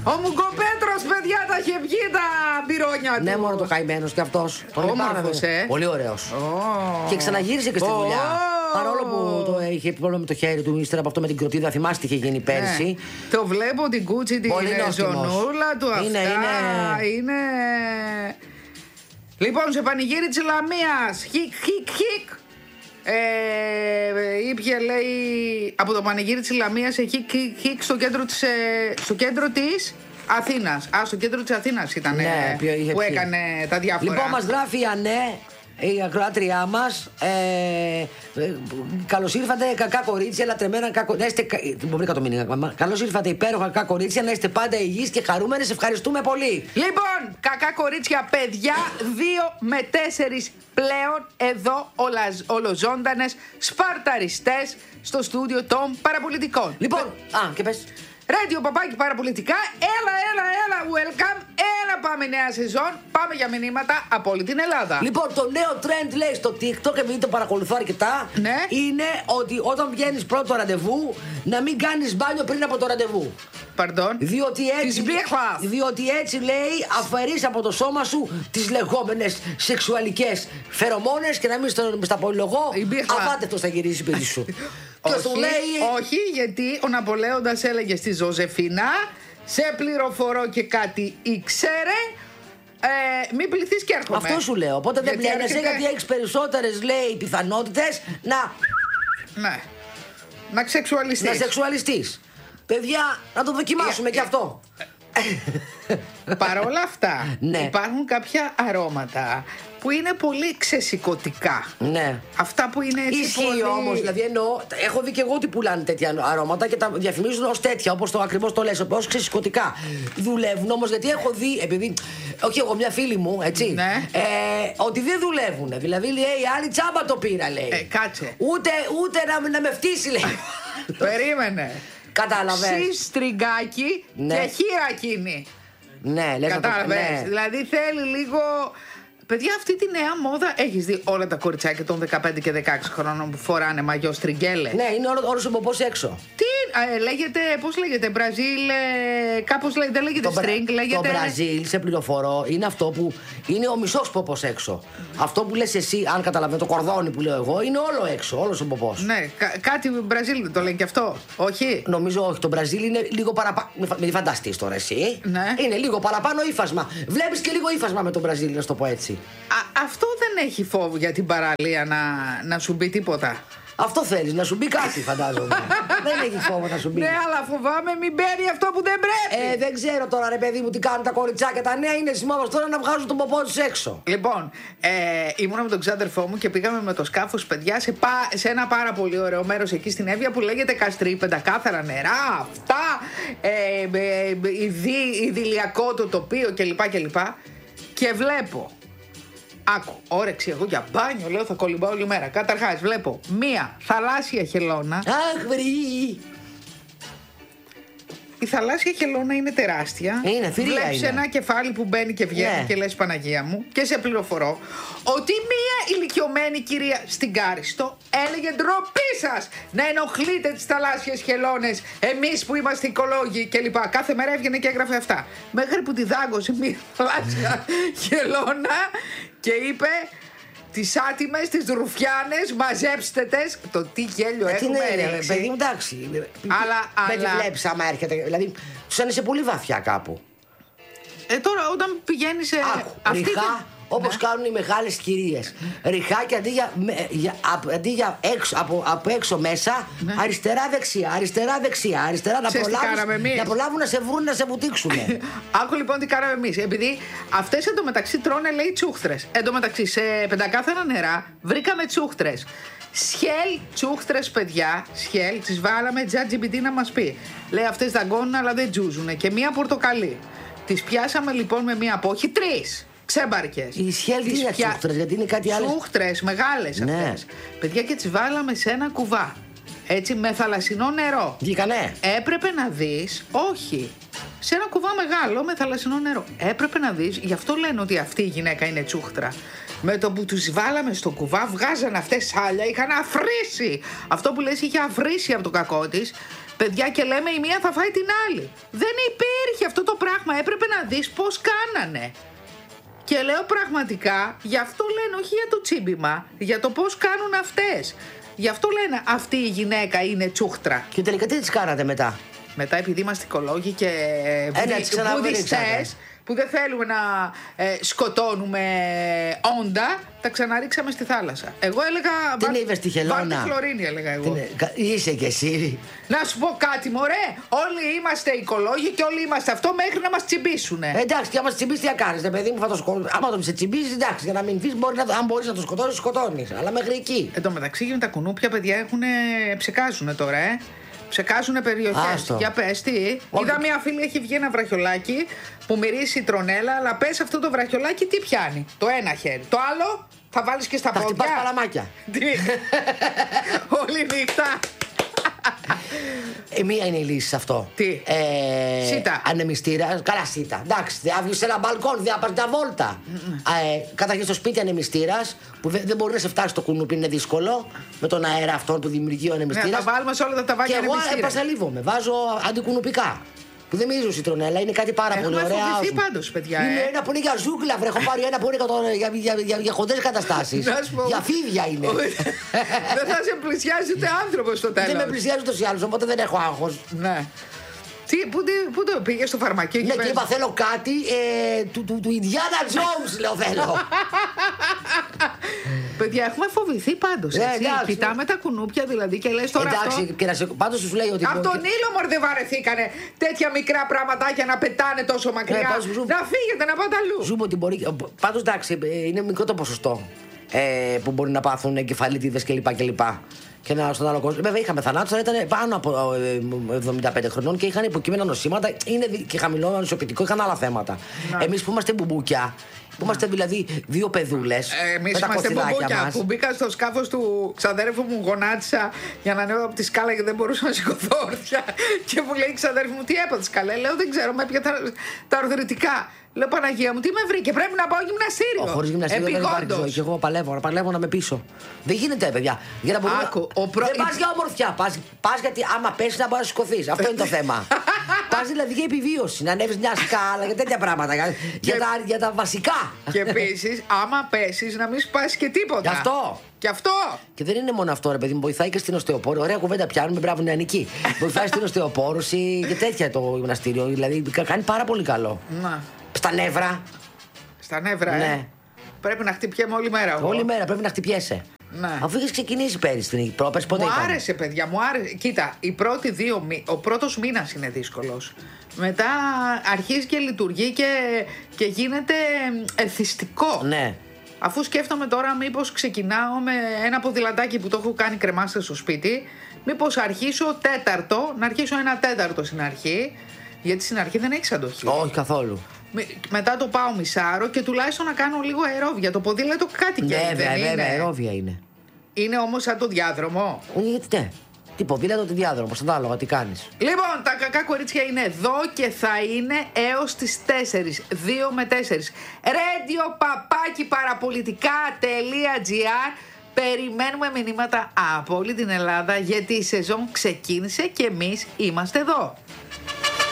Ο Μουγκοπέτρος, παιδιά, τα είχε βγει τα μπυρόνια του. Ναι, μόνο το καημένος κι αυτός. Όμορφος, Πολύ ωραίος. Και ξαναγύρισε και στη δουλειά. Παρόλο που είχε πρόβλημα με το χέρι του, ύστερα από αυτό με την κροτίδα, θυμάστε τι είχε γίνει πέρσι. Το βλέπω την Κούτσι, την ζωνούλα του. Αυτά είναι. Λοιπόν, σε πανηγύρι της Λαμίας. Χικ. Ήπια, λέει, από το πανηγύρι της Λαμίας εκεί στο κέντρο της Αθήνας. Στο κέντρο της Αθήνας ήταν, ναι, που έκανε τα διάφορα. Λοιπόν, μας γράφει η Ανέ, η ακροάτριά μας, καλώς ήρθατε, κακά κορίτσια, λατρεμένα καλώς ήρθατε, υπέροχα κακά κορίτσια, να είστε πάντα υγιείς και χαρούμενες. Ευχαριστούμε πολύ. Λοιπόν, κακά κορίτσια, παιδιά, 2 με 4 πλέον εδώ ολοζώντανες σπαρταριστές στο στούντιο των παραπολιτικών. Λοιπόν, και πες. Radio Παπάκι Παραπολιτικά, έλα, welcome, έλα, πάμε νέα σεζόν, πάμε για μηνύματα από όλη την Ελλάδα. Λοιπόν, το νέο trend, λέει, στο TikTok, επειδή το παρακολουθώ αρκετά, ναι, είναι ότι όταν βγαίνεις πρώτο ραντεβού, να μην κάνεις μπάνιο πριν από το ραντεβού. Pardon. Διότι έτσι, λέει, αφαιρείς από το σώμα σου τις λεγόμενες σεξουαλικές φερομόνες και να μην στα πολυλογώ, αβάτευτος θα γυρίσει παιδί σου. Όχι, γιατί ο Ναπολέοντας έλεγε στη Ζωζεφίνα, σε πληροφορώ και κάτι ήξερε, μην πληθείς και έρχομαι. Αυτό σου λέω, οπότε δεν πλένεσαι, γιατί έχεις περισσότερες, λέει, πιθανότητες να σεξουαλιστείς. Παιδιά, να το δοκιμάσουμε και αυτό. Παρ' όλα αυτά, ναι, υπάρχουν κάποια αρώματα που είναι πολύ ξεσηκωτικά. Ναι. Αυτά που είναι έτσι. Ισχύει όμως, δηλαδή εννοώ, έχω δει και εγώ ότι πουλάνε τέτοια αρώματα και τα διαφημίζουν ως τέτοια, όπως το ακριβώς το λες, ως ξεσηκωτικά. Δουλεύουν όμως, γιατί έχω δει, επειδή, όχι εγώ, μια φίλη μου, έτσι, ναι, ότι δεν δουλεύουν. Δηλαδή, λέει, η άλλη τσάμπα το πήρα, λέει. Κάτσε. Ούτε να με φτύσει, λέει. Περίμενε. Κατάλαβες. Στριγκάκι, ναι, και χειρακίνη. Ναι, λες. Κατάλαβες. Ναι. Δηλαδή θέλει λίγο. Παιδιά, αυτή τη νέα μόδα, έχεις δει όλα τα κοριτσάκια των 15 και 16 χρόνων που φοράνε μαγιό στριγγέλε? Ναι, είναι όλος ο μποπός έξω. Τι λέγεται, πώς λέγεται, Μπραζίλ, κάπως δεν λέγεται στριγκ, λέγεται. Το Μπραζίλ, σε πληροφορώ, είναι αυτό που είναι ο μισός ποπός έξω. Αυτό που λες εσύ, αν καταλαβαίνω, το κορδόνι που λέω εγώ, είναι όλο έξω, όλος ο ποπός. Ναι, κάτι Μπραζίλ δεν το λένε και αυτό, όχι? Νομίζω όχι, το Μπραζίλ είναι λίγο παραπάνω. Μην φανταστείς τώρα εσύ. Ναι. Είναι λίγο παραπάνω ύφασμα. Βλέπεις και λίγο ύφασμα με το Μπραζίλ, να το πω έτσι. Αυτό δεν έχει φόβο για την παραλία να σου μπει τίποτα. Αυτό θέλεις, να σου μπει κάτι, φαντάζομαι. Δεν έχει φόβο να σου μπει. Ναι, αλλά φοβάμαι μην μπαίνει αυτό που δεν πρέπει. Δεν ξέρω τώρα, ρε παιδί μου, τι κάνουν τα κοριτσάκια. Τα νέα είναι σημάδος τώρα να βγάζουν τον ποπό τους έξω. Λοιπόν, ήμουνα με τον ξάδερφό μου και πήγαμε με το σκάφος, παιδιά, σε ένα πάρα πολύ ωραίο μέρος εκεί στην Εύβοια που λέγεται Καστρί. Πεντακάθαρα νερά, αυτά, ιδηλιακό το τοπίο κλπ. Και βλέπω. Άκου, όρεξη εγώ για μπάνιο, λέω θα κολυμπάω όλη μέρα. Καταρχάς βλέπω μία θαλάσσια χελώνα. Αχ, βρει! Η θαλάσσια χελώνα είναι τεράστια. Είναι, θηρία. Βλέπεις ένα κεφάλι που μπαίνει και βγαίνει, ναι, και λες Παναγία μου. Και σε πληροφορώ ότι μία ηλικιωμένη κυρία στην Κάριστο έλεγε ντροπή σας να ενοχλείτε τις θαλάσσιες χελώνες, εμείς που είμαστε οικολόγοι κλπ. Κάθε μέρα έβγαινε και έγραφε αυτά. Μέχρι που τη δάγκωσε μία θαλάσσια χελώνα και είπε, τις άτιμες, τις ρουφιάνες, μαζέψτε τες. Το τι γέλιο έχουμε ρίξει. Παιδί, εντάξει. Δεν τη βλέπεις άμα έρχεται. Δηλαδή, τους είναι σε πολύ βαθιά κάπου. Τώρα όταν πηγαίνεις σε. Ριχά, όπως κάνουν οι μεγάλες κυρίες. Ριχά και αντί για από έξω μέσα, ναι, αριστερά-δεξιά, αριστερά-δεξιά, αριστερά, να προλάβουν να σε βρουν, να σε βουτήξουν. Άκου λοιπόν τι κάναμε εμείς. Επειδή αυτές εντωμεταξύ τρώνε, λέει, τσούχτρες. Εντωμεταξύ σε πεντακάθαρα νερά βρήκαμε τσούχτρες. Σχέλ τσούχτρες, παιδιά. Σχέλ, τις βάλαμε ChatGPT να μας πει. Λέει αυτές δαγκώνουν αλλά δεν τζούζουνε. Και μία πορτοκαλί. Τις πιάσαμε λοιπόν με μία απόχη, 3 ξέμπαρκες. Η σχέλ τι είναι τσούχτρες, γιατί είναι κάτι άλλο. Τσούχτρες μεγάλες αυτές. Ναι. Παιδιά, και τις βάλαμε σε ένα κουβά. Έτσι με θαλασσινό νερό. Βγήκανε. Έπρεπε να δεις, όχι, σε ένα κουβά μεγάλο με θαλασσινό νερό. Έπρεπε να δεις, γι' αυτό λένε ότι αυτή η γυναίκα είναι τσούχτρα. Με το που τους βάλαμε στο κουβά, βγάζαν αυτές σάλια, είχαν αφρίσει. Αυτό που λες, είχε αφρίσει από το κακό της. Παιδιά, και λέμε η μία θα φάει την άλλη. Δεν υπήρχε αυτό το πράγμα. πράγμα έπρεπε να δεις πώς κάνανε. Και λέω πραγματικά, γι' αυτό λένε, όχι για το τσίμπημα, για το πώς κάνουν αυτές. Γι' αυτό λένε αυτή η γυναίκα είναι τσούχτρα. Και τελικά τι τις κάνατε μετά? Μετά, επειδή είμαστε οικολόγοι και βουδιστές που δεν θέλουμε να σκοτώνουμε όντα, τα ξαναρίξαμε στη θάλασσα. Εγώ έλεγα. Τι είπες στη χελώνα? Βάλτε χλωρίνη, έλεγα εγώ. Είσαι κι εσύ. Να σου πω κάτι, μωρέ. Όλοι είμαστε οικολόγοι και όλοι είμαστε αυτό μέχρι να μας τσιμπήσουνε. Εντάξει, και άμα σε τσιμπήσει, τι να κάνεις, παιδί μου, θα το σκοτώσεις. Άμα το σε τσιμπήσει, εντάξει, για να μην φύγει, αν μπορείς να το σκοτώσεις, σκοτώνεις. Αλλά μέχρι εκεί. Εν τω μεταξύ, με τα κουνούπια, παιδιά, ψεκάζουνε τώρα, Ψεκάζουνε περιοχές. Για πες, τι. Είδα μια φίλη έχει βγει ένα βραχιολάκι που μυρίσει τρονέλα, αλλά πες αυτό το βραχιολάκι τι πιάνει? Το ένα χέρι. Το άλλο θα βάλεις και στα πόδια. Θα χτυπάς παλαμάκια. Τι. Όλη νύχτα. Μία είναι η λύση σε αυτό. Τι? Σίτα. Ανεμιστήρα. Καλά, σίτα. Εντάξει, θα βγει σε ένα μπαλκόν, θα πας μια βόλτα. Καταρχήν στο σπίτι ανεμιστήρας, που δεν μπορεί να σε φτάσει το κουνούπι, είναι δύσκολο. Με τον αέρα αυτόν που δημιουργεί ο ανεμιστήρας. Ναι, θα βάλουμε σε όλα τα ταβάκια ανεμιστήρα. Και εγώ επασαλίβομαι. Βάζω αντικουνουπικά. Που δεν μυρίζουν σιτρονέλα, είναι κάτι πάρα πολύ ωραίο. Έχουμε φοβηθεί πάντως, παιδιά. Είναι ένα που είναι για ζούγκλα, βρε. Έχω πάρει ένα που είναι για χοντρές καταστάσεις. Για φίδια είναι. Δεν θα σε πλησιάζει ούτε άνθρωπος στο τέλος. Δεν με πλησιάζει ούτως ή άλλως, οπότε δεν έχω άγχος. Ναι. Πού το πήγε στο φαρμακείο? Ναι, και είπα θέλω κάτι του Ιντιάνα Τζόουνς, λέω θέλω. Παιδιά, έχουμε φοβηθεί πάντως. Κοιτάμε τα κουνούπια δηλαδή και λες τώρα. Εντάξει, πάντως σου λέει ότι. Από τον ήλιο μωρ δεν βαρεθήκανε τέτοια μικρά πραγματάκια να πετάνε τόσο μακριά. Να φύγετε, να πάτε αλλού. Ζούμε ότι μπορεί. Πάντως εντάξει, είναι μικρό το ποσοστό που μπορεί να πάθουν εγκεφαλίτιδες κλπ. Και στον άλλο κόσμο. Βέβαια είχαμε θανάτους, αλλά ήταν πάνω από 75 χρονών και είχαν υποκείμενα νοσήματα. Είναι και χαμηλό ανισοποιητικό, είχαν άλλα θέματα. Εμείς που είμαστε μπουμπούκια, που είμαστε δηλαδή δύο παιδούλες. Εμείς είμαστε μπουμπούκια που μπήκα στο σκάφος του ξαδέρφου μου, γονάτισα για να ανέβω από τη σκάλα και δεν μπορούσα να σηκωθώ όρθια. Και μου λέει η ξαδέρφη μου, τι έπαθες? Καλέ, λέω δεν ξέρω, με έπια τα αρθρωτικά. Λέω Παναγία μου, τι με βρήκε, πρέπει να πάω γυμναστήριο. Χωρίς γυμναστήριο δεν υπάρχει. Και εγώ παλεύω να με πείσω. Δεν γίνεται, παιδιά. Για να μπορούμε. Δεν πας για ομορφιά. Πας γιατί άμα πέσει να μπορεί να σηκωθείς. Αυτό είναι το θέμα. Πας δηλαδή για επιβίωση. Να ανέβεις μια σκάλα για τέτοια πράγματα. Για τα βασικά. Και επίσης, άμα πέσεις, να μην σπάσεις και τίποτα. Γι' αυτό. Και αυτό! Και δεν είναι μόνο αυτό, ρε παιδί μου, βοηθάει και στην οστεοπόρωση. Ωραία κουβέντα πιάνουμε, μπράβο νεανική. Βοηθάει στην οστεοπόρωση και τέτοια το γυμναστήριο. Δηλαδή κάνει πάρα πολύ καλό. Να. Στα νεύρα. Στα νεύρα, ναι. Πρέπει να χτυπιέμαι όλη μέρα. Όλη μέρα πρέπει να χτυπιέσαι. Ναι. Αφού είχες ξεκινήσει πέρυσι την πρόπερση, πότε μου άρεσε, παιδιά, μου άρεσε. Κοίτα, ο πρώτος μήνας είναι δύσκολος. Μετά αρχίζει και λειτουργεί και γίνεται εθιστικό. Ναι. Αφού σκέφτομαι τώρα μήπως ξεκινάω με ένα ποδηλατάκι που το έχω κάνει κρεμάστε στο σπίτι, μήπως αρχίσω τέταρτο, να αρχίσω ένα τέταρτο στην αρχή, γιατί στην αρχή δεν έχεις αντοχή. Όχι καθόλου. Μετά το πάω μισάρο και τουλάχιστον να κάνω λίγο αερόβια. Το ποδήλατο κάτι καίει, δεν είναι? Βέβαια, αερόβια είναι. Είναι όμως σαν το διάδρομο. Γιατί ναι. Τι ποδήλατο, τι διάδρομο, ανάλογα τι κάνεις. Λοιπόν, τα κακά κορίτσια είναι εδώ και θα είναι έως τις 4, 2 με 4. radio@parapolitica.gr. Περιμένουμε μηνύματα από όλη την Ελλάδα γιατί η σεζόν ξεκίνησε και εμείς είμαστε εδώ.